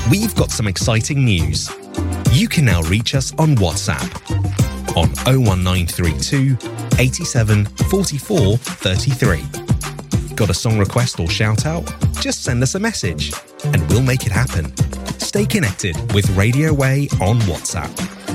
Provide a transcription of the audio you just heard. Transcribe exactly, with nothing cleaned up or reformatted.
We've got some exciting news. You can now reach us on WhatsApp on oh one nine three two, eighty-seven, forty-four, thirty-three. Got a song request or shout out? Just send us a message and we'll make it happen. Stay connected with Radio Way on WhatsApp.